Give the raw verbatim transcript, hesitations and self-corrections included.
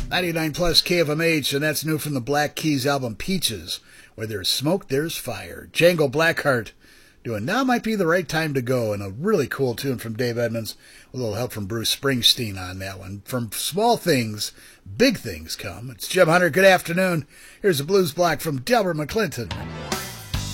ninety-nine plus K F M H, and that's new from the Black Keys album Peaches. Where there's smoke, there's fire. Django Blackheart doing Now Might Be the Right Time to Go, and a really cool tune from Dave Edmunds, with a little help from Bruce Springsteen on that one. From small things, big things come. It's Jim Hunter. Good afternoon. Here's a blues block from Delbert McClinton.